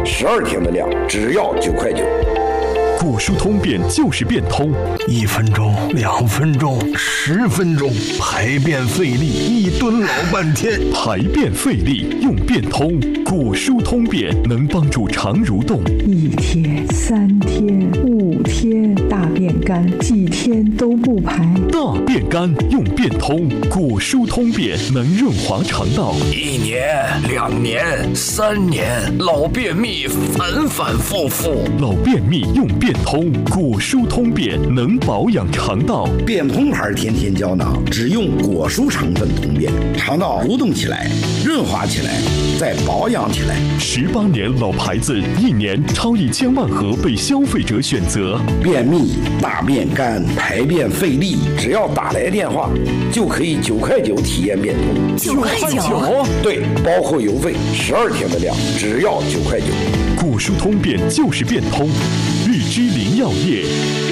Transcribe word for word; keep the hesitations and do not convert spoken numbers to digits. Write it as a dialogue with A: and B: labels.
A: 十二天的量，只要九块九。
B: 果蔬通便就是变通，
C: 一分钟、两分钟、十分钟，排便费力，一蹲老半天。
B: 排便费力用变通，果蔬通便能帮助肠蠕动。
D: 一天、三天、五天，大便干，几天都不排。
B: 大便干用变通，果蔬通便能润滑肠道。
E: 一年、两年、三年，老便秘反反复复。
B: 老便秘用变通，果蔬通便能保养肠道。
A: 变通牌天天胶囊只用果蔬成分通便，肠道蠕动起来，润滑起来，再保养起来。
B: 十八年老牌子，一年超一千万盒被消费者选择。
A: 便秘、大便干、排便费力，只要打来电话，就可以九块九体验变通。
F: 九块九？
A: 对，包括邮费，十二天的量，只要九块九。
B: 果蔬通便就是变通，日之林药业。